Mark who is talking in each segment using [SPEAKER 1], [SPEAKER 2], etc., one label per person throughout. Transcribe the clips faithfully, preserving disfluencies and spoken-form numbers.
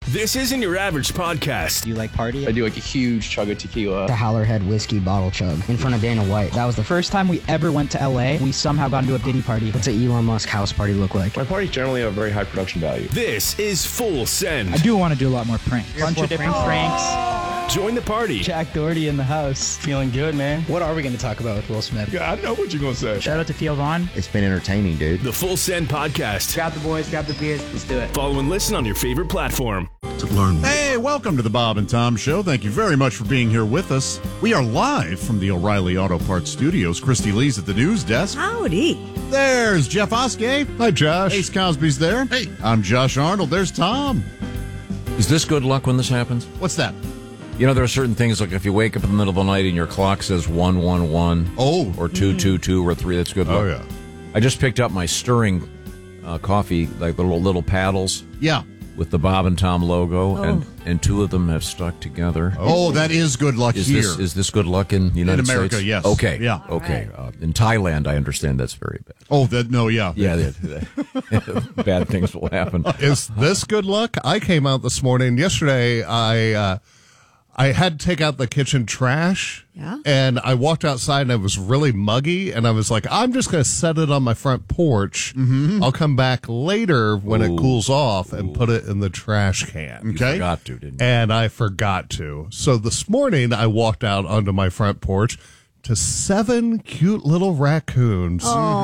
[SPEAKER 1] This isn't your average podcast.
[SPEAKER 2] Do you like party?
[SPEAKER 3] I do like a huge chug of tequila.
[SPEAKER 4] The Howlerhead whiskey bottle chug in front of Dana White. That was the
[SPEAKER 2] First time we ever went to L A, we somehow got into a Diddy party.
[SPEAKER 4] What's an Elon Musk house party look like?
[SPEAKER 5] My parties generally have very high production value.
[SPEAKER 1] This is Full Send.
[SPEAKER 2] I do want to do a lot more pranks. Bunch of different pranks.
[SPEAKER 1] Join the party.
[SPEAKER 2] Jack Doherty in the house.
[SPEAKER 3] Feeling good, man.
[SPEAKER 2] What are we going to talk about with Will Smith?
[SPEAKER 5] Yeah, I know what you're going to say.
[SPEAKER 2] Shout out to Theo Vaughn.
[SPEAKER 6] It's been entertaining, dude.
[SPEAKER 1] The Full Send podcast.
[SPEAKER 2] Grab the boys, grab the beers, let's do it.
[SPEAKER 1] Follow and listen on your favorite platform.
[SPEAKER 7] To learn. Hey, welcome to the Bob and Tom Show. Thank you very much for being here with us. We are live from the O'Reilly Auto Parts Studios. Christy Lee's at the news desk.
[SPEAKER 8] Howdy.
[SPEAKER 7] There's Jeff Oskey.
[SPEAKER 5] Hi, Josh.
[SPEAKER 7] Ace Cosby's there.
[SPEAKER 6] Hey.
[SPEAKER 7] I'm Josh Arnold. There's Tom.
[SPEAKER 9] Is this good luck when this happens?
[SPEAKER 7] What's that?
[SPEAKER 9] You know, there are certain things, like if you wake up in the middle of the night and your clock says one one one,
[SPEAKER 7] Oh.
[SPEAKER 9] or two two two, or three, that's good luck.
[SPEAKER 5] Oh, yeah.
[SPEAKER 9] I just picked up my stirring uh, coffee, like the little, little paddles
[SPEAKER 7] Yeah.
[SPEAKER 9] with the Bob and Tom logo,
[SPEAKER 8] Oh.
[SPEAKER 9] and, and two of them have stuck together.
[SPEAKER 7] Oh, that is good luck
[SPEAKER 9] Is
[SPEAKER 7] here.
[SPEAKER 9] this is this good luck in the United
[SPEAKER 7] In America,
[SPEAKER 9] States?
[SPEAKER 7] yes.
[SPEAKER 9] Okay.
[SPEAKER 7] Yeah.
[SPEAKER 9] Okay. Uh, in Thailand, I understand that's very bad.
[SPEAKER 7] oh, that no, yeah.
[SPEAKER 9] Yeah, that- that- bad things will happen.
[SPEAKER 5] Is this good luck? I came out this morning. Yesterday, I uh, I had to take out the kitchen trash.
[SPEAKER 8] Yeah.
[SPEAKER 5] And I walked outside and it was really muggy. And I was like, I'm just going to set it on my front porch. Mm-hmm. I'll come back later when
[SPEAKER 9] Ooh.
[SPEAKER 5] it cools off and put it in the trash can.
[SPEAKER 9] You
[SPEAKER 7] Okay.
[SPEAKER 9] forgot to, didn't you?
[SPEAKER 5] And I forgot to. So this morning, I walked out onto my front porch to seven cute little raccoons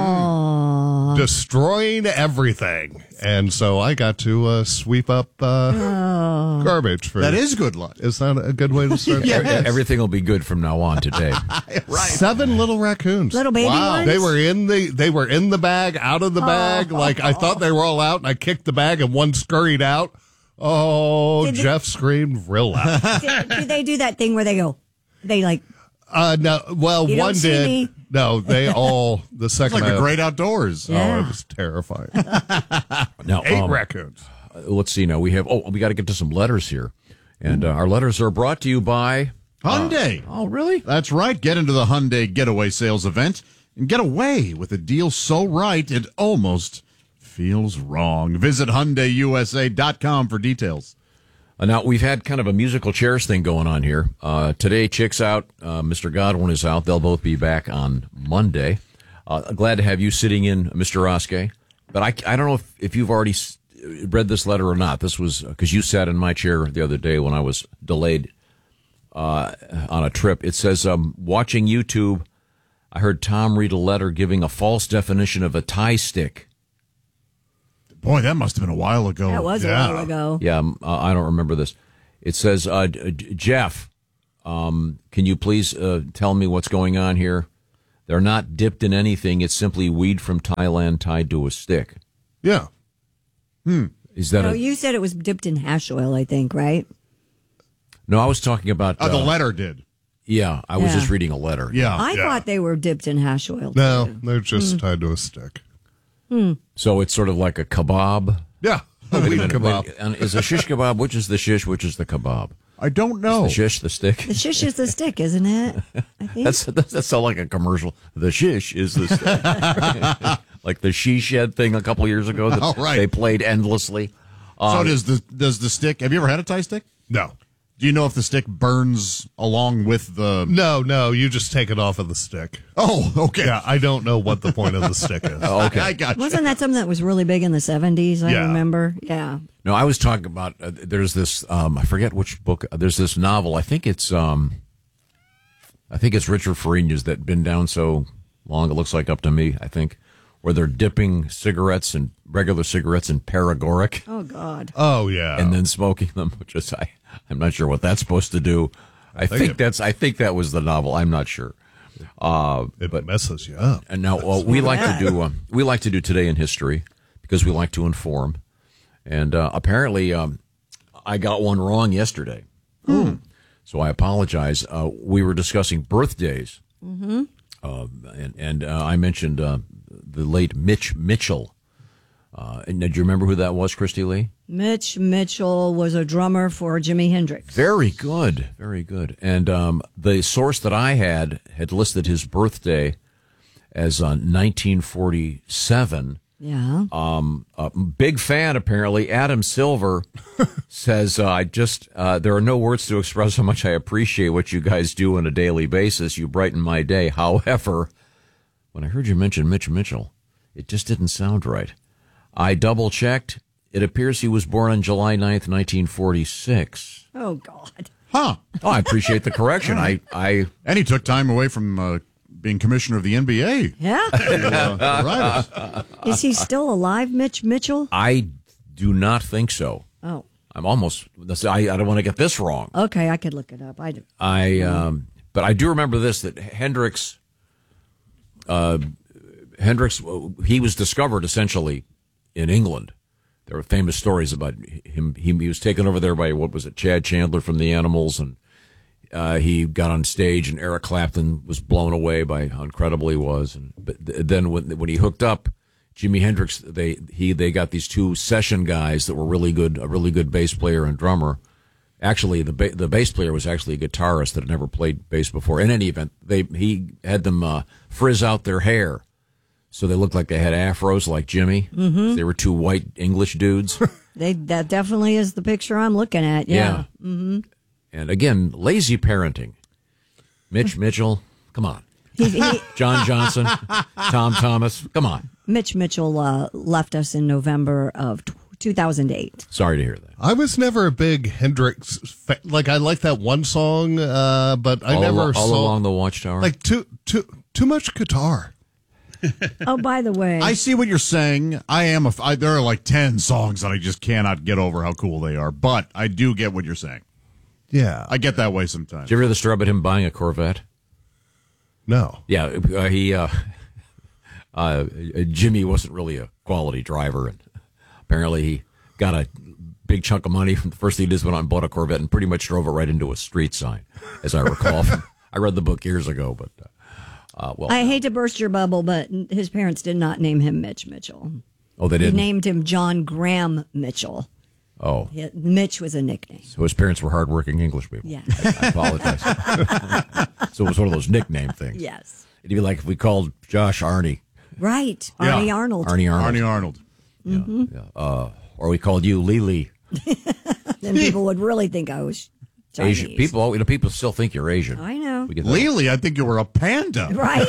[SPEAKER 5] destroying everything. And so I got to uh, sweep up uh, garbage. For
[SPEAKER 7] That is good luck.
[SPEAKER 5] Is that a good way to start?
[SPEAKER 7] Yeah.
[SPEAKER 9] E- Everything will be good from now on today.
[SPEAKER 5] Seven little raccoons.
[SPEAKER 8] Little baby ones?
[SPEAKER 5] They were in the they were in the bag, out of the bag.
[SPEAKER 8] Oh.
[SPEAKER 5] Like I thought they were all out, and I kicked the bag, and one scurried out. Oh,
[SPEAKER 8] Did they-
[SPEAKER 5] Jeff screamed real loud.
[SPEAKER 8] do, do they do that thing where they go, they like,
[SPEAKER 5] Uh, no, well,
[SPEAKER 8] You don't
[SPEAKER 5] one
[SPEAKER 8] see
[SPEAKER 5] did.
[SPEAKER 8] me.
[SPEAKER 5] No, they all the
[SPEAKER 7] It's
[SPEAKER 5] second.
[SPEAKER 7] like the
[SPEAKER 5] I-
[SPEAKER 7] great outdoors.
[SPEAKER 5] Oh,
[SPEAKER 8] Yeah.
[SPEAKER 5] it was terrifying.
[SPEAKER 9] Now,
[SPEAKER 5] Eight
[SPEAKER 9] um,
[SPEAKER 5] raccoons.
[SPEAKER 9] let's see now. We have, oh, we got to get to some letters here. And uh, our letters are brought to you by.
[SPEAKER 7] Hyundai.
[SPEAKER 9] Oh, really?
[SPEAKER 7] That's right. Get into the Hyundai Getaway Sales event and get away with a deal so right it almost feels wrong. Visit Hyundai U S A dot com for details.
[SPEAKER 9] Uh, now, we've had kind of a musical chairs thing going on here. Uh, today, Chick's out. Uh, Mister Godwin is out. They'll both be back on Monday. Uh, glad to have you sitting in, Mister Oskey. But I, I don't know if, if you've already s- read this letter or not. This was because you sat in my chair the other day when I was delayed uh, on a trip. It says, um, watching YouTube, I heard Tom read a letter giving a false definition of a tie stick.
[SPEAKER 7] Boy, that must have been a while ago.
[SPEAKER 8] that was
[SPEAKER 7] Yeah.
[SPEAKER 8] a while ago.
[SPEAKER 9] Yeah, um, uh, I don't remember this. It says, uh, J- Jeff, um, can you please uh, tell me what's going on here? They're not dipped in anything. It's simply weed from Thailand tied to a stick.
[SPEAKER 5] Yeah.
[SPEAKER 9] Is that
[SPEAKER 8] No,
[SPEAKER 9] a...
[SPEAKER 8] you said it was dipped in hash oil, I think, right?
[SPEAKER 9] No, I was talking about...
[SPEAKER 7] Oh, the
[SPEAKER 9] uh,
[SPEAKER 7] letter did.
[SPEAKER 9] Yeah, I was
[SPEAKER 8] Yeah.
[SPEAKER 9] just reading a letter.
[SPEAKER 7] Yeah.
[SPEAKER 8] I
[SPEAKER 7] yeah.
[SPEAKER 8] thought they were dipped in hash oil.
[SPEAKER 5] No,
[SPEAKER 8] too.
[SPEAKER 5] they're just tied to a stick.
[SPEAKER 9] So it's sort of like a kebab.
[SPEAKER 5] Yeah.
[SPEAKER 9] Wait a
[SPEAKER 5] Weed
[SPEAKER 9] minute,
[SPEAKER 5] kebab.
[SPEAKER 9] wait, and is a shish kebab, which is the shish, which is the kebab?
[SPEAKER 7] I don't know.
[SPEAKER 9] The shish, the stick?
[SPEAKER 8] The shish is the stick, isn't it? I think.
[SPEAKER 9] That's that's that sound like a commercial. The shish is the stick. Like the she shed thing a couple years ago that
[SPEAKER 7] Oh, right.
[SPEAKER 9] they played endlessly.
[SPEAKER 7] So does the does the stick? Have you ever had a tie stick?
[SPEAKER 5] No.
[SPEAKER 7] Do you know if the stick burns along with the?
[SPEAKER 5] No, no, you just take it off of the stick.
[SPEAKER 7] Oh, okay.
[SPEAKER 5] Yeah, I don't know what the point of the stick is.
[SPEAKER 9] Oh, okay.
[SPEAKER 7] I got you.
[SPEAKER 8] Wasn't that something that was really big in the seventies? I
[SPEAKER 5] Yeah.
[SPEAKER 8] remember. Yeah.
[SPEAKER 9] No, I was talking about. Uh, there's this. Um, I forget which book. uh, There's this novel. I think it's. Um, I think it's Richard Farina's that been down so long. It looks like up to me. I think where they're dipping cigarettes and regular cigarettes in paregoric
[SPEAKER 8] Oh, God.
[SPEAKER 5] Oh, yeah.
[SPEAKER 9] and then smoking them. Which is I. I'm not sure what that's supposed to do. I,
[SPEAKER 5] think
[SPEAKER 9] think
[SPEAKER 5] it-
[SPEAKER 9] that's. I think that was the novel. I'm not sure. Uh,
[SPEAKER 5] it messes you up.
[SPEAKER 9] And now uh, we like to do uh, we like to do Today in History because we like to inform. And uh, apparently, um, I got one wrong yesterday, so I apologize. Uh, we were discussing birthdays, mm-hmm. uh, and, and uh, I mentioned uh, the late Mitch Mitchell. Uh, and do you remember who that was, Christy Lee?
[SPEAKER 8] Mitch Mitchell was a drummer for Jimi Hendrix.
[SPEAKER 9] Very good, very good. And um, the source that I had had listed his birthday as uh, nineteen forty-seven.
[SPEAKER 8] Yeah.
[SPEAKER 9] Um, a big fan, apparently. Adam Silver says, uh, I just, uh, there are no words to express how much I appreciate what you guys do on a daily basis. You brighten my day. However, when I heard you mention Mitch Mitchell, it just didn't sound right. I double checked. It appears he was born on July ninth, nineteen forty-six.
[SPEAKER 8] Oh, God.
[SPEAKER 7] Huh.
[SPEAKER 9] Oh, I appreciate the correction. I, I,
[SPEAKER 7] And he took time away from uh, being commissioner of the N B A.
[SPEAKER 8] Yeah.
[SPEAKER 7] To, uh, write us.
[SPEAKER 8] Is he still alive, Mitch Mitchell?
[SPEAKER 9] I do not think so.
[SPEAKER 8] Oh.
[SPEAKER 9] I'm almost, I, I don't want to get this wrong.
[SPEAKER 8] Okay, I could look it up. I do.
[SPEAKER 9] I, um, but I do remember this, that Hendricks, uh, Hendricks, he was discovered essentially in England. There were famous stories about him. He, he was taken over there by, what was it, Chad Chandler from the Animals, and uh, he got on stage, and Eric Clapton was blown away by how incredible he was. And but then when when he hooked up Jimi Hendrix, they he they got these two session guys that were really good, a really good bass player and drummer. Actually, the ba- the bass player was actually a guitarist that had never played bass before. In any event, they he had them uh, frizz out their hair. So they looked like they had afros like Jimmy. Mm-hmm. They were two white English dudes.
[SPEAKER 8] They That definitely is the picture I'm looking at. Yeah.
[SPEAKER 9] Yeah.
[SPEAKER 8] Mm-hmm.
[SPEAKER 9] And again, lazy parenting. Mitch Mitchell, come on.
[SPEAKER 8] He, he,
[SPEAKER 9] John Johnson, Tom Thomas, come on.
[SPEAKER 8] Mitch Mitchell uh, left us in November of two thousand eight.
[SPEAKER 9] Sorry to hear that.
[SPEAKER 5] I was never a big Hendrix fan. Like, I like that one song, uh, but I
[SPEAKER 9] all
[SPEAKER 5] never
[SPEAKER 9] al- all
[SPEAKER 5] saw.
[SPEAKER 9] along the Watchtower.
[SPEAKER 5] Like, too, too, too much guitar.
[SPEAKER 8] Oh, by the way.
[SPEAKER 7] I see what you're saying. I am a. I, there are like ten songs that I just cannot get over how cool they are. But I do get what you're saying.
[SPEAKER 5] Yeah.
[SPEAKER 7] I get that way sometimes.
[SPEAKER 9] Did you ever hear the story about him buying a Corvette?
[SPEAKER 5] No.
[SPEAKER 9] Yeah, uh, he. Uh, uh, Jimmy wasn't really a quality driver, and apparently he got a big chunk of money from the first thing he did, went out and bought a Corvette, and pretty much drove it right into a street sign, as I recall. From, I read the book years ago, but. Uh, Uh, well,
[SPEAKER 8] I hate to burst your bubble, but his parents did not name him Mitch Mitchell.
[SPEAKER 9] oh, they
[SPEAKER 8] They
[SPEAKER 9] didn't.
[SPEAKER 8] named him John Graham Mitchell.
[SPEAKER 9] Oh,
[SPEAKER 8] Yeah, Mitch was a nickname.
[SPEAKER 9] so his parents were hardworking English people.
[SPEAKER 8] Yeah.
[SPEAKER 9] I, I apologize. So it was one of those nickname things.
[SPEAKER 8] Yes.
[SPEAKER 9] It'd be like if we called Josh Arnie.
[SPEAKER 8] Right.
[SPEAKER 7] Yeah.
[SPEAKER 8] Arnie Arnold.
[SPEAKER 9] Arnie Arnold.
[SPEAKER 7] Arnie Arnold.
[SPEAKER 9] Yeah, yeah. Uh, or we called you Lily.
[SPEAKER 8] Then people would really think I was Chinese.
[SPEAKER 9] Asian people. You know, people still think you're Asian.
[SPEAKER 8] I know.
[SPEAKER 9] We get that.
[SPEAKER 7] Lily, I think you were a panda.
[SPEAKER 8] Right.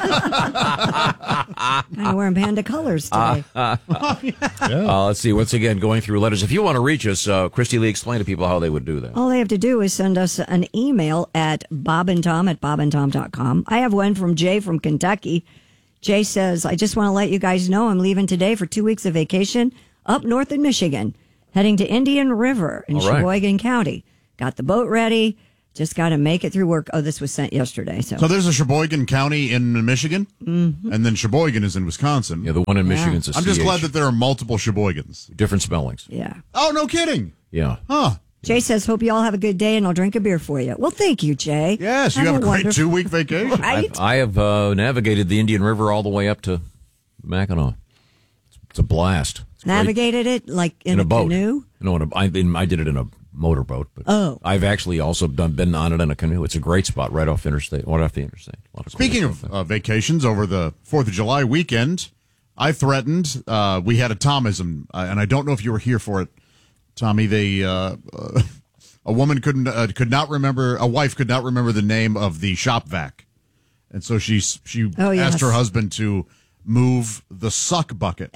[SPEAKER 8] I'm wearing panda colors today.
[SPEAKER 9] Uh, let's see. Once again, going through letters. If you want to reach us, uh, Christy Lee, explain to people how they would do that.
[SPEAKER 8] All they have to do is send us an email at bobandtom at bobandtom dot com. I have one from Jay from Kentucky. Jay says, I just want to let you guys know I'm leaving today for two weeks of vacation up north in Michigan, heading to Indian River in
[SPEAKER 9] All right.
[SPEAKER 8] Sheboygan County. Got the boat ready. Just got to make it through work. Oh, this was sent yesterday. So,
[SPEAKER 7] So there's a Sheboygan County in Michigan, mm-hmm. and then Sheboygan is in Wisconsin.
[SPEAKER 9] Yeah, the one in
[SPEAKER 8] Yeah.
[SPEAKER 9] Michigan's a
[SPEAKER 7] I'm just
[SPEAKER 9] C H.
[SPEAKER 7] glad that there are multiple Sheboygans.
[SPEAKER 9] Different spellings.
[SPEAKER 8] yeah.
[SPEAKER 7] Oh, no kidding.
[SPEAKER 9] Yeah.
[SPEAKER 7] Huh.
[SPEAKER 8] Jay says, hope you all have a good day and I'll drink a beer for you. Well, thank you, Jay.
[SPEAKER 7] Yes, you have a great
[SPEAKER 8] wonderful-
[SPEAKER 7] two-week vacation.
[SPEAKER 8] Right?
[SPEAKER 9] I have uh, navigated the Indian River all the way up to Mackinac. It's, it's a blast. It's great.
[SPEAKER 8] Navigated it like in,
[SPEAKER 9] in a, boat.
[SPEAKER 8] canoe?
[SPEAKER 9] No, in a, I, in, I did it in a motorboat. But
[SPEAKER 8] Oh.
[SPEAKER 9] I've actually also done been on it in a canoe. It's a great spot right off interstate, right off the interstate. A lot of cool
[SPEAKER 7] Speaking
[SPEAKER 9] stuff
[SPEAKER 7] of
[SPEAKER 9] there.
[SPEAKER 7] uh, vacations over the fourth of July weekend, I threatened, uh, we had a Tomism, uh, and I don't know if you were here for it, Tommy. They, uh, uh, a woman couldn't, uh, could not remember, a wife could not remember the name of the shop vac. And so she, she
[SPEAKER 8] Oh, yes.
[SPEAKER 7] asked her husband to move the suck bucket.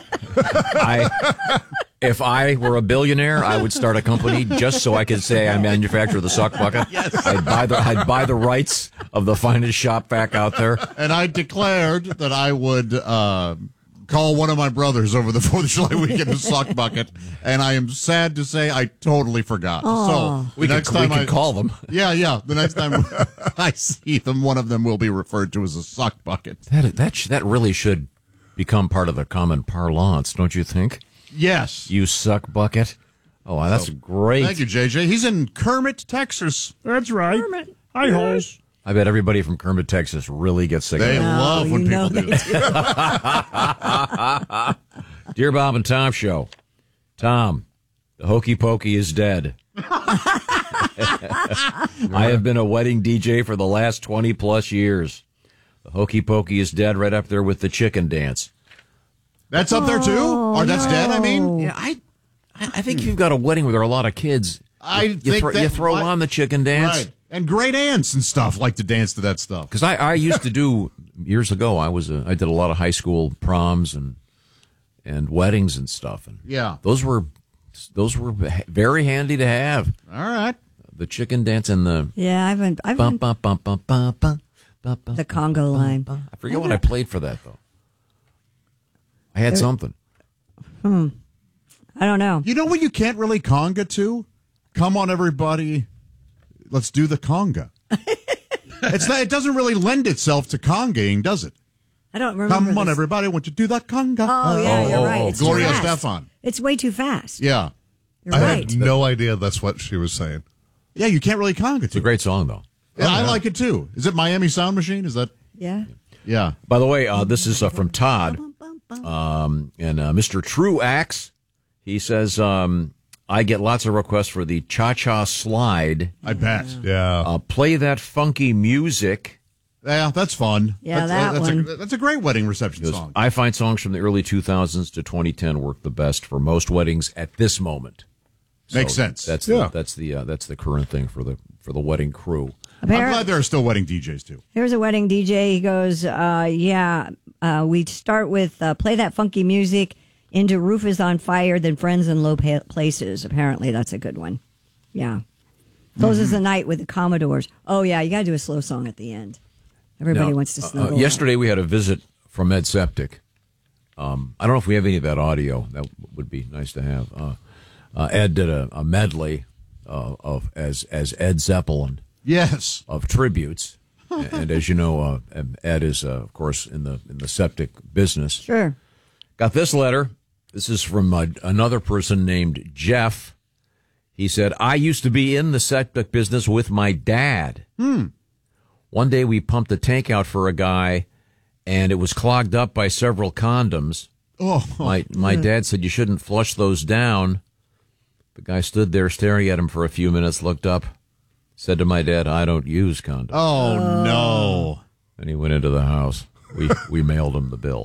[SPEAKER 9] I, if I were a billionaire, I would start a company just so I could say I manufacture the suck bucket. Yes. I'd buy the I'd buy the rights of the finest shop vac out there.
[SPEAKER 7] And I declared that I would uh, call one of my brothers over the fourth of July weekend to suck bucket. And I am sad to say I totally forgot. So
[SPEAKER 9] We
[SPEAKER 7] the
[SPEAKER 9] could,
[SPEAKER 7] next
[SPEAKER 9] we
[SPEAKER 7] time
[SPEAKER 9] could
[SPEAKER 7] I
[SPEAKER 9] call them.
[SPEAKER 7] Yeah, yeah. The next time I see them, one of them will be referred to as a suck bucket.
[SPEAKER 9] That that sh- that really should become part of the common parlance, don't you think?
[SPEAKER 7] Yes.
[SPEAKER 9] You suck bucket. Oh, that's great.
[SPEAKER 7] Thank you, J J. He's in Kermit, Texas.
[SPEAKER 6] That's right.
[SPEAKER 8] Kermit.
[SPEAKER 6] Hi, hoes.
[SPEAKER 9] I bet everybody from Kermit, Texas really gets sick
[SPEAKER 7] They
[SPEAKER 9] of that.
[SPEAKER 7] love
[SPEAKER 8] you
[SPEAKER 7] when
[SPEAKER 8] know
[SPEAKER 7] people do
[SPEAKER 8] they
[SPEAKER 7] that.
[SPEAKER 9] Dear Bob and Tom Show. Tom, the Hokey Pokey is dead. I have been a wedding D J for the last twenty plus years. The Hokey Pokey is dead right up there with the chicken dance.
[SPEAKER 7] That's up there too?
[SPEAKER 8] Oh,
[SPEAKER 7] or that's
[SPEAKER 8] no.
[SPEAKER 7] dead, I mean?
[SPEAKER 9] Yeah, I, I I think if you've got a wedding where there are a lot of kids,
[SPEAKER 7] I
[SPEAKER 9] you, you
[SPEAKER 7] think
[SPEAKER 9] throw,
[SPEAKER 7] that-
[SPEAKER 9] you throw
[SPEAKER 7] what?
[SPEAKER 9] on the chicken dance.
[SPEAKER 7] Right. And great aunts and stuff like to dance to that stuff.
[SPEAKER 9] Because I, I used to do years ago. I was a, I did a lot of high school proms and and weddings and stuff. And
[SPEAKER 7] Yeah.
[SPEAKER 9] those were those were very handy to have.
[SPEAKER 7] All right.
[SPEAKER 9] The chicken dance and the
[SPEAKER 8] Yeah, I haven't. I
[SPEAKER 9] bum,
[SPEAKER 8] haven't
[SPEAKER 9] bum, bum, bum, bum, bum, bum, bum,
[SPEAKER 8] the Congo line.
[SPEAKER 9] I forget what I played for that though. I had something.
[SPEAKER 8] Hmm. I don't know.
[SPEAKER 7] You know what you can't really conga to? Come on, everybody. Let's do the conga. It's not, it doesn't really lend itself to congaing, does it?
[SPEAKER 8] I don't remember.
[SPEAKER 7] Come on,
[SPEAKER 8] this.
[SPEAKER 7] everybody. Won't you do that conga?
[SPEAKER 8] Oh, yeah,
[SPEAKER 9] Oh,
[SPEAKER 8] you're
[SPEAKER 9] oh,
[SPEAKER 8] right.
[SPEAKER 9] oh,
[SPEAKER 8] It's too
[SPEAKER 7] Gloria
[SPEAKER 8] fast.
[SPEAKER 7] Estefan.
[SPEAKER 8] It's way too fast.
[SPEAKER 7] Yeah.
[SPEAKER 8] You're
[SPEAKER 5] I
[SPEAKER 8] right.
[SPEAKER 5] had no idea that's what she was saying.
[SPEAKER 7] Yeah, you can't really conga
[SPEAKER 9] It's
[SPEAKER 7] to
[SPEAKER 9] a great song though.
[SPEAKER 7] Yeah, I like it too. Is it Miami Sound Machine? Is that?
[SPEAKER 8] Yeah.
[SPEAKER 7] Yeah.
[SPEAKER 9] By the way, uh, this is uh, from Todd, um, and uh, Mister True Axe. He says, um, "I get lots of requests for the cha-cha slide.
[SPEAKER 7] I bet.
[SPEAKER 5] Yeah.
[SPEAKER 9] Uh, play that funky music."
[SPEAKER 7] Yeah, that's fun.
[SPEAKER 8] Yeah,
[SPEAKER 7] that's,
[SPEAKER 8] that
[SPEAKER 7] that's
[SPEAKER 8] one.
[SPEAKER 7] A, that's a great wedding reception
[SPEAKER 9] Because
[SPEAKER 7] song.
[SPEAKER 9] I find songs from the early two thousands to twenty ten work the best for most weddings at this moment.
[SPEAKER 7] Makes sense.
[SPEAKER 9] That's
[SPEAKER 5] Yeah.
[SPEAKER 9] the, that's the uh, that's the current thing for the for the wedding crew.
[SPEAKER 7] I'm glad there are still wedding D Js too.
[SPEAKER 8] Here's a wedding D J. He goes, uh, yeah, uh, we start with uh, play that funky music into Roof is on Fire, then Friends in Low pa- Places. Apparently, that's a good one. Yeah. Closes
[SPEAKER 7] Mm-hmm.
[SPEAKER 8] the night with the Commodores. Oh, yeah, you got to do a slow song at the end. Everybody
[SPEAKER 9] Now,
[SPEAKER 8] wants to
[SPEAKER 9] uh,
[SPEAKER 8] snuggle.
[SPEAKER 9] uh, yesterday we had a visit from Ed Septic. Um, I don't know if we have any of that audio. That would be nice to have. Uh, uh, Ed did a, a medley uh, of as as Ed Zeppelin.
[SPEAKER 7] Yes.
[SPEAKER 9] Of tributes, and, and as you know, uh, Ed is uh, of course in the in the septic business.
[SPEAKER 8] Sure.
[SPEAKER 9] Got this letter. This is from uh, another person named Jeff. He said, "I used to be in the septic business with my dad.
[SPEAKER 7] Hmm.
[SPEAKER 9] One day we pumped a tank out for a guy, and it was clogged up by several condoms.
[SPEAKER 7] Oh,
[SPEAKER 9] my my dad said you shouldn't flush those down. The guy stood there staring at him for a few minutes, looked up, said to my dad, 'I don't use condoms.'
[SPEAKER 7] Oh, no.
[SPEAKER 9] And he went into the house. We we mailed him the bill.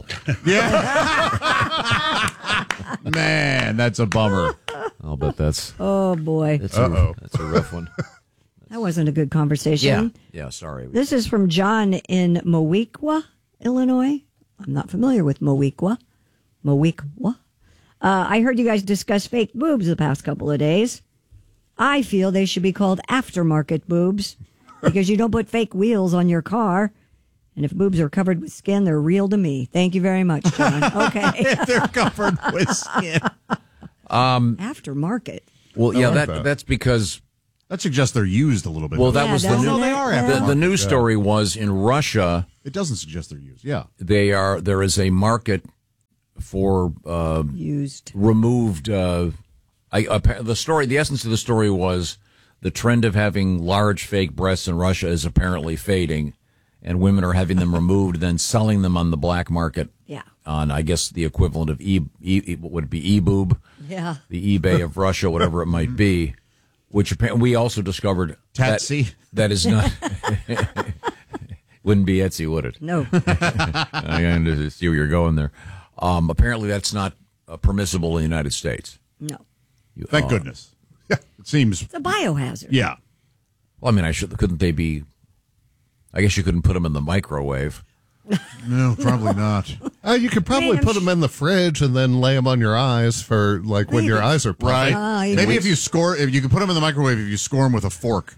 [SPEAKER 7] Man, that's a bummer.
[SPEAKER 9] I'll bet that's
[SPEAKER 8] Oh, boy.
[SPEAKER 9] that's a, that's a rough one.
[SPEAKER 8] That wasn't a good conversation.
[SPEAKER 9] Yeah, yeah. Sorry.
[SPEAKER 8] This is from John in Moweaqua, Illinois. I'm not familiar with Moweaqua. Moweaqua. Uh, I heard you guys discuss fake boobs the past couple of days. I feel they should be called aftermarket boobs because you don't put fake wheels on your car. And if boobs are covered with skin, they're real to me. Thank you very much, John. Okay.
[SPEAKER 7] They're covered with skin.
[SPEAKER 9] Um,
[SPEAKER 8] aftermarket.
[SPEAKER 9] Well,
[SPEAKER 7] I
[SPEAKER 9] yeah,
[SPEAKER 7] like
[SPEAKER 9] that,
[SPEAKER 7] that.
[SPEAKER 9] that's because.
[SPEAKER 7] That suggests they're used a little bit.
[SPEAKER 9] Well, that
[SPEAKER 8] Yeah,
[SPEAKER 9] was the
[SPEAKER 8] doesn't
[SPEAKER 9] new,
[SPEAKER 8] it?
[SPEAKER 7] they are
[SPEAKER 8] Yeah.
[SPEAKER 9] the, the news
[SPEAKER 7] Yeah.
[SPEAKER 9] story was in Russia.
[SPEAKER 7] It doesn't suggest they're used. Yeah.
[SPEAKER 9] They are. There is a market for uh,
[SPEAKER 8] used
[SPEAKER 9] removed. Uh, I, appa- the story. The essence of the story was the trend of having large fake breasts in Russia is apparently fading, and women are having them removed, then selling them on the black market.
[SPEAKER 8] Yeah.
[SPEAKER 9] On, I guess, the equivalent of e, e what would it be e-boob?
[SPEAKER 8] Yeah.
[SPEAKER 9] The eBay of Russia, whatever it might be. Which apparently we also discovered that,
[SPEAKER 7] Tatsy.
[SPEAKER 9] that is not wouldn't be Etsy, would it?
[SPEAKER 8] No.
[SPEAKER 9] I kind of see where you're going there. Um, apparently, that's not uh, permissible in the United States.
[SPEAKER 8] No.
[SPEAKER 9] You-
[SPEAKER 7] Thank
[SPEAKER 9] uh,
[SPEAKER 7] goodness. Yeah. It seems.
[SPEAKER 8] It's a biohazard.
[SPEAKER 7] Yeah.
[SPEAKER 9] Well, I mean, I should. Couldn't they be? I guess you couldn't put them in the microwave.
[SPEAKER 7] No, probably not.
[SPEAKER 5] Uh, you could probably
[SPEAKER 8] Man, I'm
[SPEAKER 5] put them in the fridge and then lay them on your eyes for like when your
[SPEAKER 8] Maybe.
[SPEAKER 5] eyes are puffy.
[SPEAKER 7] Right.
[SPEAKER 8] Ah, you
[SPEAKER 7] Maybe
[SPEAKER 8] can-
[SPEAKER 7] if you score, if you can put them in the microwave, if you score them with a fork.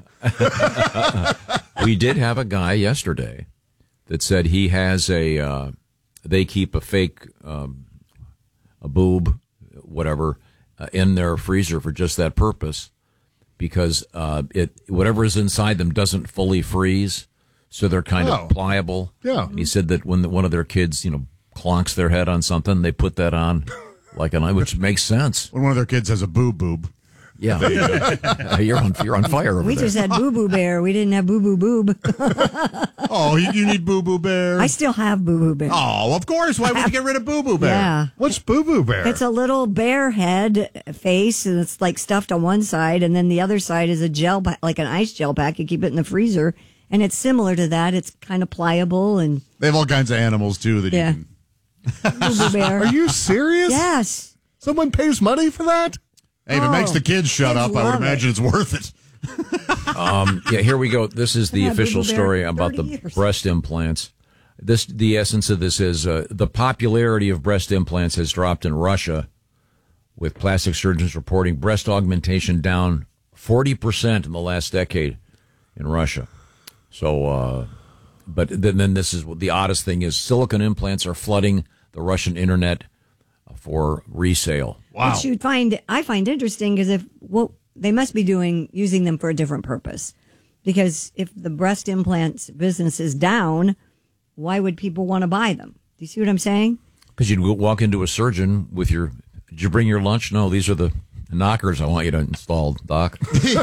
[SPEAKER 9] We did have a guy yesterday that said he has a. Uh, they keep a fake, um, a boob, whatever, uh, in their freezer for just that purpose, because uh, it whatever is inside them doesn't fully freeze, so they're kind
[SPEAKER 5] Oh.
[SPEAKER 9] of pliable.
[SPEAKER 5] Yeah.
[SPEAKER 9] And he said that when the, one of their kids, you know, clonks their head on something, they put that on like an eye, which makes sense.
[SPEAKER 7] When one of their kids has a boob boob.
[SPEAKER 9] Yeah, you're on you're on fire over
[SPEAKER 8] We
[SPEAKER 9] there.
[SPEAKER 8] just had Boo Boo Bear. We didn't have Boo Boo Boob.
[SPEAKER 7] Oh, you, you need Boo Boo Bear.
[SPEAKER 8] I still have Boo Boo Bear.
[SPEAKER 7] Oh, of course. Why would you get rid of Boo Boo Bear?
[SPEAKER 8] Yeah.
[SPEAKER 5] What's Boo Boo Bear?
[SPEAKER 8] It's a little bear head face, and it's like stuffed on one side, and then the other side is a gel, pa- like an ice gel pack. You keep it in the freezer, and it's similar to that. It's kind of pliable, and
[SPEAKER 7] They have all kinds of animals too that
[SPEAKER 8] Yeah.
[SPEAKER 7] you can
[SPEAKER 8] Boo Boo Bear.
[SPEAKER 5] Are you serious?
[SPEAKER 8] Yes.
[SPEAKER 5] Someone pays money for that?
[SPEAKER 7] Hey, if it makes
[SPEAKER 8] Oh,
[SPEAKER 7] the kids shut
[SPEAKER 8] kids
[SPEAKER 7] up, I would
[SPEAKER 8] love
[SPEAKER 7] imagine
[SPEAKER 8] it.
[SPEAKER 7] it's worth it.
[SPEAKER 9] Um, yeah, here we go. This is the
[SPEAKER 8] I've had
[SPEAKER 9] official
[SPEAKER 8] Boo Boo Bear
[SPEAKER 9] story
[SPEAKER 8] for
[SPEAKER 9] about the
[SPEAKER 8] thirty years.
[SPEAKER 9] breast implants. This, the essence of this is uh, the popularity of breast implants has dropped in Russia, with plastic surgeons reporting breast augmentation down forty percent in the last decade in Russia. So, uh, but then, then this is the oddest thing is silicone implants are flooding the Russian internet for resale.
[SPEAKER 7] Wow.
[SPEAKER 8] Which you find I find interesting because if well they must be doing using them for a different purpose. Because if the breast implants business is down, why would people want to buy them? Do you see what I'm saying?
[SPEAKER 9] Because you'd walk into a surgeon with your, did you bring your lunch? No, these are the knockers I want you to install, Doc.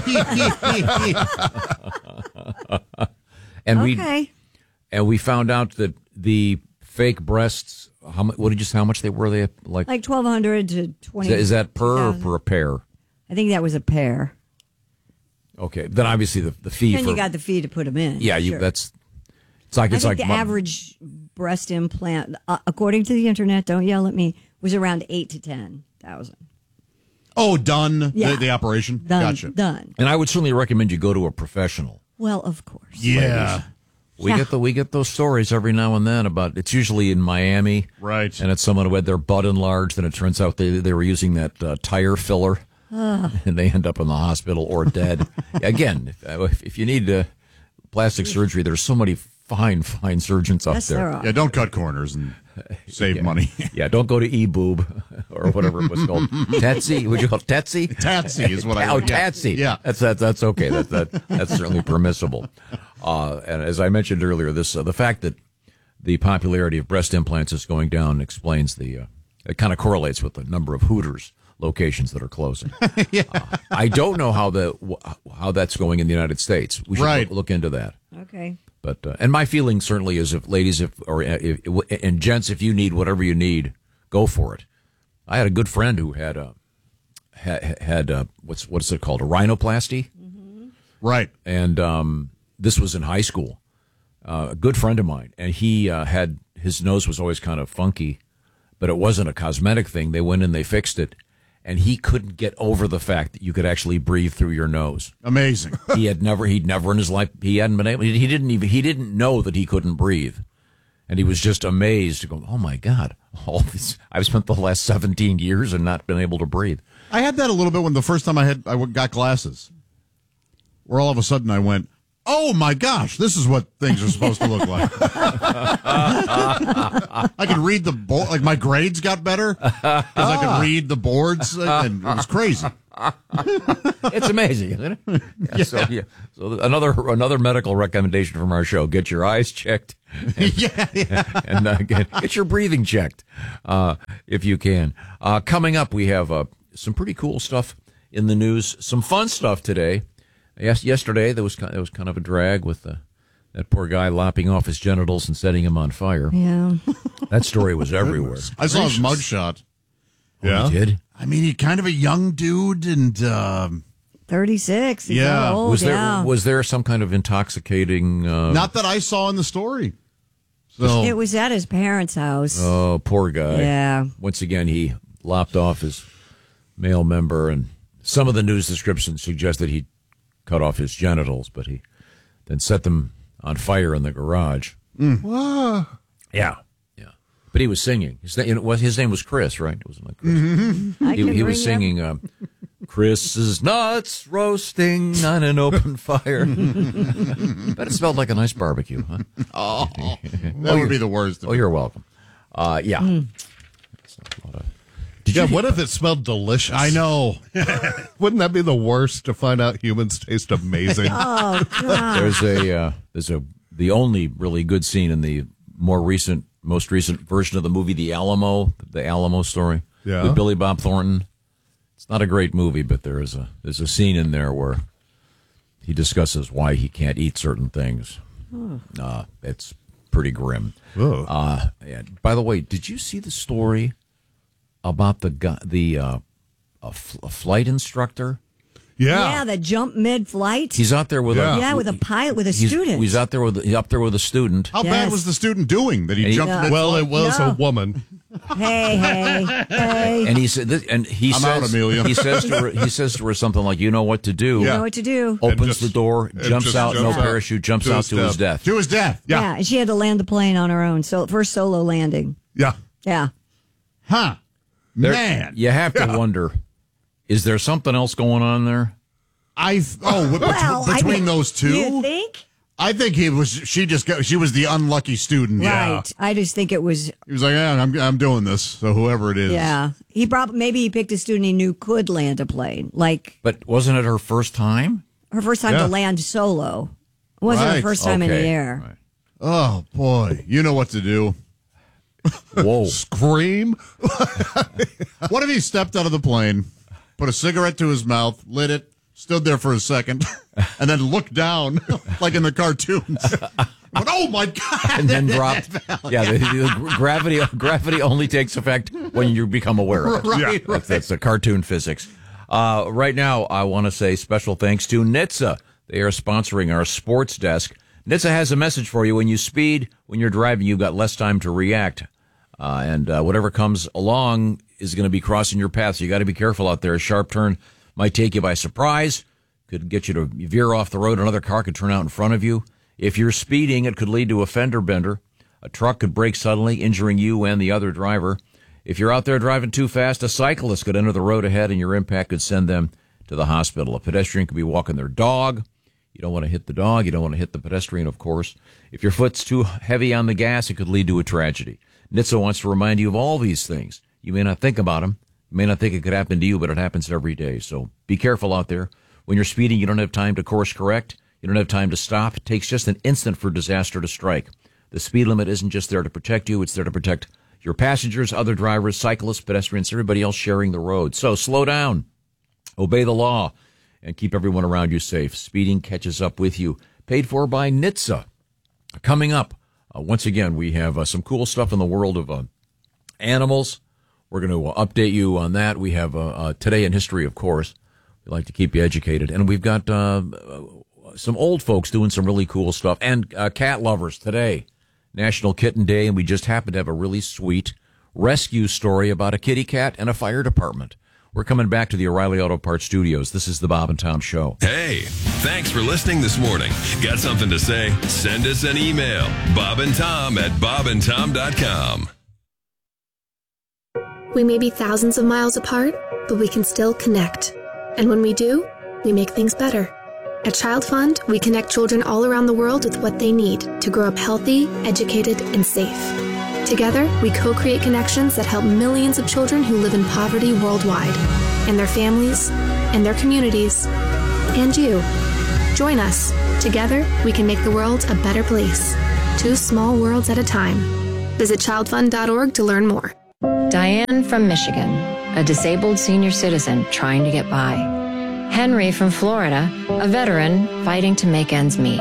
[SPEAKER 9] and we
[SPEAKER 8] Okay.
[SPEAKER 9] and we found out that the fake breasts, how much? What did you say? How much they were? They like?
[SPEAKER 8] Like twelve hundred to twenty.
[SPEAKER 9] is, that, is that per or
[SPEAKER 8] two thousand.
[SPEAKER 9] per a pair?
[SPEAKER 8] I think that was a pair.
[SPEAKER 9] Okay, then obviously the the fee
[SPEAKER 8] And
[SPEAKER 9] for
[SPEAKER 8] you got the fee to put them in.
[SPEAKER 9] yeah, you
[SPEAKER 8] Sure.
[SPEAKER 9] that's it's like
[SPEAKER 8] I
[SPEAKER 9] it's
[SPEAKER 8] think
[SPEAKER 9] like
[SPEAKER 8] the
[SPEAKER 9] my-
[SPEAKER 8] average breast implant, uh, according to the internet, don't yell at me, was around eight to ten thousand.
[SPEAKER 7] Oh, done
[SPEAKER 8] Yeah.
[SPEAKER 7] the, the operation?
[SPEAKER 8] Done.
[SPEAKER 7] Gotcha.
[SPEAKER 8] Done.
[SPEAKER 9] And I would certainly recommend you go to a professional.
[SPEAKER 8] Well, of course.
[SPEAKER 7] Yeah.
[SPEAKER 9] We
[SPEAKER 8] Yeah.
[SPEAKER 9] get the we get those stories every now and then about it's usually in Miami,
[SPEAKER 7] Right.
[SPEAKER 9] And it's someone who had their butt enlarged, and it turns out they they were using that uh, tire filler, and they end up in the hospital or dead. Again, if, uh, if, if you need uh, plastic surgery, there's so many fine fine surgeons out
[SPEAKER 8] Yes,
[SPEAKER 9] there.
[SPEAKER 8] there are.
[SPEAKER 7] Yeah, don't cut corners and save money.
[SPEAKER 9] Yeah, don't go to eBoob or whatever it was called. Tetsy, would you call it Tetsy?
[SPEAKER 7] Tatsy is what I
[SPEAKER 9] Oh,
[SPEAKER 7] would yeah.
[SPEAKER 9] Tatsy.
[SPEAKER 7] Yeah.
[SPEAKER 9] that's that's that's okay. That that that's certainly permissible. Uh, and as I mentioned earlier, this uh, the fact that the popularity of breast implants is going down explains the. Uh, it kind of correlates with the number of Hooters locations that are closing. yeah. uh, I don't know how the how that's going in the United States. We should
[SPEAKER 7] Right.
[SPEAKER 9] look, look into that.
[SPEAKER 8] Okay.
[SPEAKER 9] But uh, and my feeling certainly is if ladies if or uh, if, and gents if you need whatever you need, go for it. I had a good friend who had a had, had a, what's what's it called, a rhinoplasty,
[SPEAKER 7] Right.
[SPEAKER 9] and um, this was in high school. Uh, a good friend of mine, and he uh, had his nose was always kind of funky, but it wasn't a cosmetic thing. They went in, they fixed it, and he couldn't get over the fact that you could actually breathe through your nose.
[SPEAKER 7] Amazing.
[SPEAKER 9] He had never, he'd never in his life, he hadn't been able, he didn't even, he didn't know that he couldn't breathe. And he was just amazed to go, oh my God, all this, I've spent the last seventeen years and not been able to breathe.
[SPEAKER 7] I had that a little bit when the first time I had I got glasses, where all of a sudden I went, "Oh my gosh, this is what things are supposed to look like." I could read the board, like my grades got better because I could read the boards, and it was crazy.
[SPEAKER 9] It's amazing, isn't it? Yeah, yeah. So, yeah. So another, another medical recommendation from our show, get your eyes checked. And,
[SPEAKER 7] yeah, yeah.
[SPEAKER 9] and uh, get, get your breathing checked, uh, if you can. Uh, coming up, we have, uh, some pretty cool stuff in the news, some fun stuff today. Yes, yesterday there was kind, there was kind of a drag with uh, that poor guy lopping off his genitals and setting him on fire.
[SPEAKER 8] Yeah.
[SPEAKER 9] That story was everywhere.
[SPEAKER 7] I saw his mugshot.
[SPEAKER 9] Oh, you did?
[SPEAKER 7] I mean, he kind of a young dude, and um,
[SPEAKER 8] thirty-six. He's
[SPEAKER 7] Yeah.
[SPEAKER 8] not old,
[SPEAKER 9] Was there
[SPEAKER 8] yeah.
[SPEAKER 9] was there some kind of intoxicating? Uh,
[SPEAKER 7] not that I saw in the story. So
[SPEAKER 8] It was at his parents' house.
[SPEAKER 9] oh, poor guy.
[SPEAKER 8] Yeah.
[SPEAKER 9] Once again, he lopped off his male member, and some of the news descriptions suggest that he cut off his genitals, but he then set them on fire in the garage.
[SPEAKER 5] Wow.
[SPEAKER 9] Yeah, yeah. But he was singing. His name, was his name was Chris, right? It wasn't like Chris.
[SPEAKER 8] I
[SPEAKER 9] He,
[SPEAKER 8] can
[SPEAKER 9] he was
[SPEAKER 8] bring
[SPEAKER 9] singing uh, Chris's nuts roasting on an open fire. But it smelled like a nice barbecue, huh?
[SPEAKER 7] oh, that would be the worst.
[SPEAKER 9] Oh, you're welcome. Uh, yeah.
[SPEAKER 8] Mm.
[SPEAKER 9] That's a lot of-
[SPEAKER 5] Yeah, what if it smelled delicious?
[SPEAKER 7] I know.
[SPEAKER 5] Wouldn't that be the worst to find out humans taste amazing?
[SPEAKER 8] Oh, God.
[SPEAKER 9] There's a uh, there's a the only really good scene in the more recent, most recent version of the movie, The Alamo, the Alamo story,
[SPEAKER 5] Yeah.
[SPEAKER 9] with Billy Bob Thornton. It's not a great movie, but there is a there's a scene in there where he discusses why he can't eat certain things. Uh, it's pretty grim.
[SPEAKER 5] Whoa.
[SPEAKER 9] Uh, and by the way, did you see the story about the gu- the uh, a, f- a flight instructor
[SPEAKER 5] Yeah.
[SPEAKER 8] Yeah, that jump mid-flight.
[SPEAKER 9] He's out there with
[SPEAKER 5] Yeah.
[SPEAKER 9] a
[SPEAKER 8] yeah, with a pilot, with a
[SPEAKER 9] he's,
[SPEAKER 8] student.
[SPEAKER 9] He's out there with he's up there with a student.
[SPEAKER 7] How
[SPEAKER 8] Yes.
[SPEAKER 7] bad was the student doing that he
[SPEAKER 9] And he-
[SPEAKER 7] jumped?
[SPEAKER 8] Yeah.
[SPEAKER 7] mid-
[SPEAKER 5] Well, it was
[SPEAKER 8] No.
[SPEAKER 5] a woman.
[SPEAKER 8] Hey, hey, hey.
[SPEAKER 9] And he said, this, and he
[SPEAKER 7] I'm
[SPEAKER 9] says,
[SPEAKER 7] out, Amelia.
[SPEAKER 9] he says to her, he says to her something like, "You know what to do."
[SPEAKER 8] You
[SPEAKER 7] Yeah.
[SPEAKER 8] know what to do.
[SPEAKER 9] Opens
[SPEAKER 5] just-
[SPEAKER 9] the door,
[SPEAKER 5] and
[SPEAKER 9] jumps
[SPEAKER 5] just
[SPEAKER 9] out, no
[SPEAKER 5] jumps out.
[SPEAKER 9] parachute, jumps
[SPEAKER 7] To
[SPEAKER 9] out
[SPEAKER 7] his
[SPEAKER 9] to his
[SPEAKER 7] death.
[SPEAKER 9] death.
[SPEAKER 7] To his death.
[SPEAKER 5] Yeah.
[SPEAKER 8] Yeah, and she had to land the plane on her own. So first solo landing.
[SPEAKER 5] Yeah.
[SPEAKER 8] Yeah.
[SPEAKER 7] Huh.
[SPEAKER 9] There-
[SPEAKER 7] Man.
[SPEAKER 9] you have to
[SPEAKER 5] Yeah.
[SPEAKER 9] wonder: is there something else going on there?
[SPEAKER 7] I oh bet-
[SPEAKER 8] Well, I
[SPEAKER 7] between
[SPEAKER 8] mean,
[SPEAKER 7] those two,
[SPEAKER 8] You think?
[SPEAKER 7] I think he was. She just got. She was the unlucky student.
[SPEAKER 8] Right. I just think it was.
[SPEAKER 7] He was like, yeah, I'm I'm doing this. So whoever it is.
[SPEAKER 8] Yeah. He probably maybe he picked a student he knew could land a plane. Like
[SPEAKER 9] But wasn't it her first time?
[SPEAKER 8] her first time
[SPEAKER 5] Yeah.
[SPEAKER 8] to land solo. It wasn't
[SPEAKER 7] Right.
[SPEAKER 8] her first time in the
[SPEAKER 9] Okay.
[SPEAKER 8] air.
[SPEAKER 9] Right.
[SPEAKER 7] Oh boy, you know what to do.
[SPEAKER 9] Whoa!
[SPEAKER 5] Scream.
[SPEAKER 7] What if he stepped out of the plane, put a cigarette to his mouth, lit it, stood there for a second, and then looked down like in the cartoons? But oh my god!
[SPEAKER 9] And then dropped. Yeah, the, the gravity gravity only takes effect when you become aware of it.
[SPEAKER 7] Right,
[SPEAKER 9] Yeah,
[SPEAKER 7] right.
[SPEAKER 9] That's, that's the cartoon physics. Uh, right now, I want to say special thanks to N H T S A. They are sponsoring our sports desk. N H T S A has a message for you. When you speed, when you're driving, you've got less time to react. Uh, and uh, whatever comes along is going to be crossing your path. So you got to be careful out there. A sharp turn might take you by surprise, could get you to veer off the road. Another car could turn out in front of you. If you're speeding, it could lead to a fender bender. A truck could brake suddenly, injuring you and the other driver. If you're out there driving too fast, a cyclist could enter the road ahead, and your impact could send them to the hospital. A pedestrian could be walking their dog. You don't want to hit the dog. You don't want to hit the pedestrian, of course. If your foot's too heavy on the gas, it could lead to a tragedy. N H T S A wants to remind you of all these things. You may not think about them. You may not think it could happen to you, but it happens every day. So be careful out there. When you're speeding, you don't have time to course correct. You don't have time to stop. It takes just an instant for disaster to strike. The speed limit isn't just there to protect you. It's there to protect your passengers, other drivers, cyclists, pedestrians, everybody else sharing the road. So slow down, obey the law, and keep everyone around you safe. Speeding catches up with you. Paid for by N H T S A. Coming up, uh, once again, we have uh, some cool stuff in the world of uh, animals. We're going to uh, update you on that. We have uh, uh, Today in History, of course. We like to keep you educated. And we've got uh, some old folks doing some really cool stuff. And uh, cat lovers today, National Kitten Day, and we just happen to have a really sweet rescue story about a kitty cat and a fire department. We're coming back to the O'Reilly Auto Parts Studios. This is the Bob and Tom Show.
[SPEAKER 1] Hey, thanks for listening this morning. Got something to say? Send us an email. Bob and Tom at bob and tom dot com.
[SPEAKER 6] We may be thousands of miles apart, but we can still connect. And when we do, we make things better. At Child Fund, we connect children all around the world with what they need to grow up healthy, educated, and safe. Together, we co-create connections that help millions of children who live in poverty worldwide, and their families, and their communities, and you. Join us. Together, we can make the world a better place. Two small worlds at a time. Visit child fund dot org to learn more.
[SPEAKER 10] Diane from Michigan, a disabled senior citizen trying to get by. Henry from Florida, a veteran fighting to make ends meet.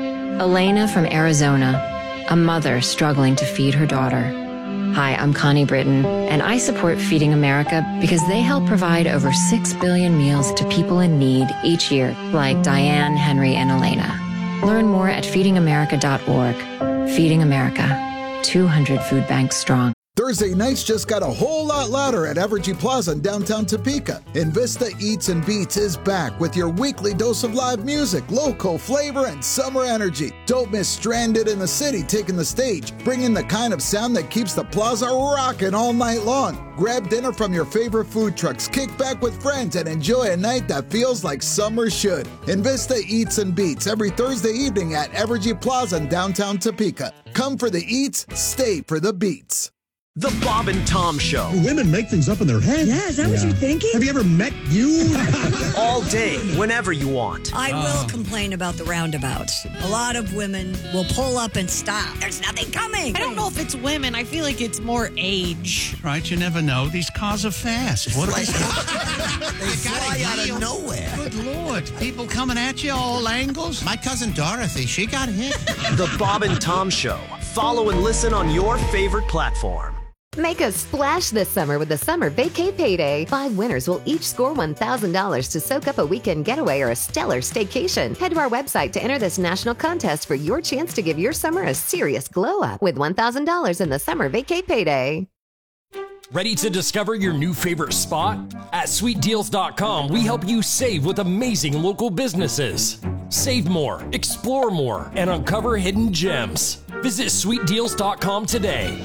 [SPEAKER 10] Elena from Arizona, a mother struggling to feed her daughter. Hi, I'm Connie Britton, and I support Feeding America because they help provide over six billion meals to people in need each year, like Diane, Henry, and Elena. Learn more at feeding america dot org. Feeding America, two hundred food banks strong.
[SPEAKER 11] Thursday nights just got a whole lot louder at Evergy Plaza in downtown Topeka. Invista Eats and Beats is back with your weekly dose of live music, local flavor, and summer energy. Don't miss Stranded in the City taking the stage. Bring in the kind of sound that keeps the plaza rocking all night long. Grab dinner from your favorite food trucks, kick back with friends, and enjoy a night that feels like summer should. Invista Eats and Beats every Thursday evening at Evergy Plaza in downtown Topeka. Come for the eats, stay for the beats.
[SPEAKER 12] The Bob and Tom Show.
[SPEAKER 13] Women make things up in their head.
[SPEAKER 8] Yeah, is that what you're thinking?
[SPEAKER 13] Have you ever met you?
[SPEAKER 12] All day, whenever you want.
[SPEAKER 8] I will complain about the roundabouts. A lot of women will pull up and stop. There's nothing coming.
[SPEAKER 14] I don't know if it's women. I feel like it's more age.
[SPEAKER 13] Right, you never know. These cars are fast. What
[SPEAKER 12] Like,
[SPEAKER 13] they
[SPEAKER 12] fly out of nowhere.
[SPEAKER 13] Good Lord. People coming at you all angles. My cousin Dorothy, she got hit.
[SPEAKER 12] The Bob and Tom Show. Follow and listen on your favorite platform.
[SPEAKER 15] Make a splash this summer with the Summer Vacay Payday. Five winners will each score one thousand dollars to soak up a weekend getaway or a stellar staycation. Head to our website to enter this national contest for your chance to give your summer a serious glow up with one thousand dollars in the Summer Vacay Payday.
[SPEAKER 16] Ready to discover your new favorite spot? At sweet deals dot com, we help you save with amazing local businesses. Save more, explore more, and uncover hidden gems. Visit sweet deals dot com today.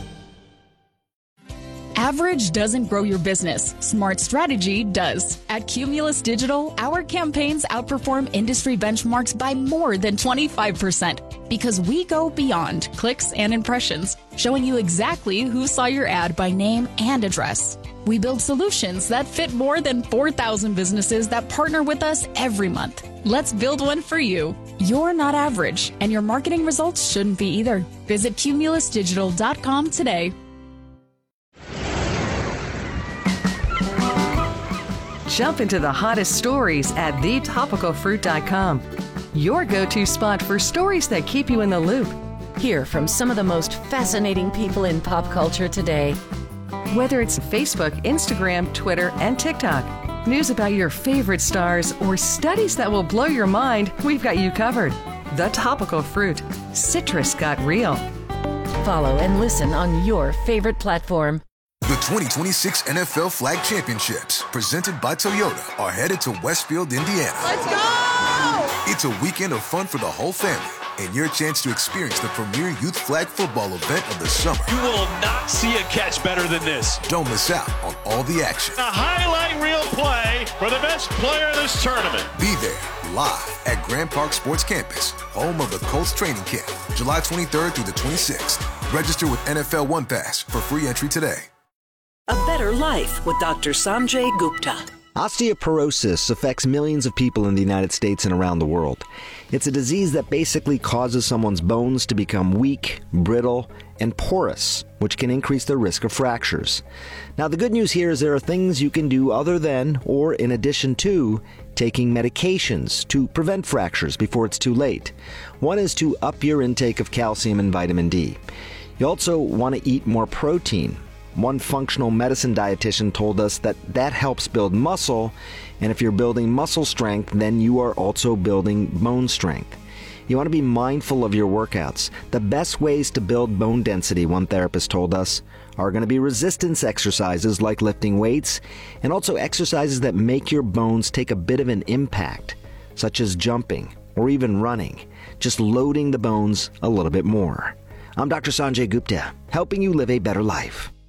[SPEAKER 17] Average doesn't grow your business. Smart strategy does. At Cumulus Digital, our campaigns outperform industry benchmarks by more than twenty-five percent because we go beyond clicks and impressions, showing you exactly who saw your ad by name and address. We build solutions that fit more than four thousand businesses that partner with us every month. Let's build one for you. You're not average, and your marketing results shouldn't be either. Visit cumulus digital dot com today.
[SPEAKER 18] Jump into the hottest stories at the topical fruit dot com. Your go-to spot for stories that keep you in the loop.
[SPEAKER 19] Hear from some of the most fascinating people in pop culture today.
[SPEAKER 18] Whether it's Facebook, Instagram, Twitter, and TikTok, news about your favorite stars, or studies that will blow your mind, we've got you covered. The Topical Fruit. Citrus got real.
[SPEAKER 19] Follow and listen on your favorite platform.
[SPEAKER 20] The twenty twenty-six N F L Flag Championships, presented by Toyota, are headed to Westfield, Indiana.
[SPEAKER 21] Let's go!
[SPEAKER 20] It's a weekend of fun for the whole family and your chance to experience the premier youth flag football event of the summer.
[SPEAKER 22] You will not see a catch better than this.
[SPEAKER 20] Don't miss out on all the action.
[SPEAKER 22] A highlight reel play for the best player in this tournament.
[SPEAKER 20] Be there live at Grand Park Sports Campus, home of the Colts training camp, July twenty-third through the twenty-sixth. Register with N F L One Pass for free entry today.
[SPEAKER 23] A better life with Doctor Sanjay Gupta.
[SPEAKER 24] Osteoporosis affects millions of people in the United States and around the world. It's a disease that basically causes someone's bones to become weak, brittle, and porous, which can increase their risk of fractures. Now, the good news here is there are things you can do other than, or in addition to, taking medications to prevent fractures before it's too late. One is to up your intake of calcium and vitamin D. You also want to eat more protein. One functional medicine dietitian told us that that helps build muscle, and if you're building muscle strength, then you are also building bone strength. You want to be mindful of your workouts. The best ways to build bone density, one therapist told us, are going to be resistance exercises like lifting weights, and also exercises that make your bones take a bit of an impact, such as jumping or even running, just loading the bones a little bit more. I'm Doctor Sanjay Gupta, helping you live a better life.